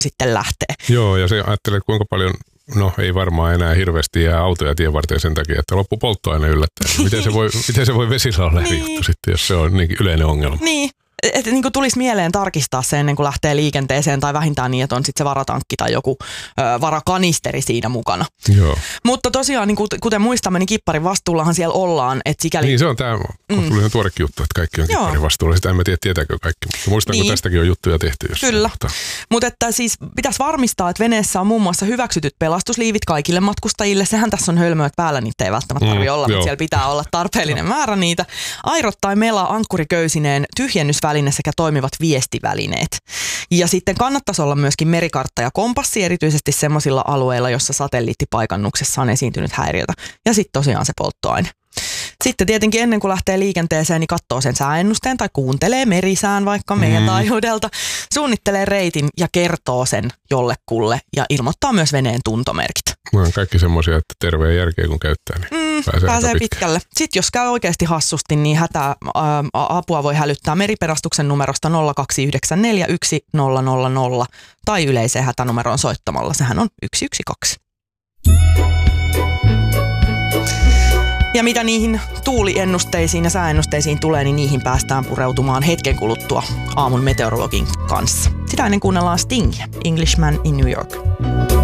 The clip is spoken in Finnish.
sitten lähtee. Joo, ja se ajattelee, kuinka paljon, no ei varmaan enää hirveästi jää autoja tien varten sen takia, että loppu polttoaine yllättäen. Miten se voi vesillä olla eri juttu sitten, jos se on niinkin yleinen ongelma? Niin. Että niin tulisi mieleen tarkistaa se ennen kuin lähtee liikenteeseen tai vähintään niin, että on sitten se varatankki tai joku varakanisteri siinä mukana. Joo. Mutta tosiaan, niin kuten muistamme, niin kipparin vastuullahan siellä ollaan. Että sikäli... Niin se on tämä kohtuullinen tuorekin juttu, että kaikki on kipparin vastuulla. Sitä en mä tiedä, tietääkö kaikki. Mutta muistanko tästäkin on juttuja tehty. Kyllä, mutta että siis pitäisi varmistaa, että veneessä on muun muassa hyväksytyt pelastusliivit kaikille matkustajille. Sehän tässä on hölmöä, että päällä niitä ei välttämättä tarvitse olla, mutta siellä pitää olla tarpeellinen määrä niitä. Airot tai mela ankkuriköysineen, tyhjennysväline sekä toimivat viestivälineet. Ja sitten kannattaisi olla myöskin merikartta ja kompassi, erityisesti semmoisilla alueilla, jossa satelliittipaikannuksessa on esiintynyt häiriötä. Ja sitten tosiaan se polttoaine. Sitten tietenkin ennen kuin lähtee liikenteeseen, niin katsoo sen sääennusteen tai kuuntelee merisään vaikka meidän taajuudelta, suunnittelee reitin ja kertoo sen jollekulle ja ilmoittaa myös veneen tuntomerkit. Nämä on kaikki semmoisia, että terveen järkeä kun käyttää, niin pääsee pitkälle. Sitten jos käy oikeasti hassusti, niin apua voi hälyttää meriperastuksen numerosta 02941 tai yleiseen hätänumeroon soittamalla. Sehän on 112. Ja mitä niihin tuuliennusteisiin ja sääennusteisiin tulee, niin niihin päästään pureutumaan hetken kuluttua aamun meteorologin kanssa. Sitä ennen kuunnellaan Sting, Englishman in New York.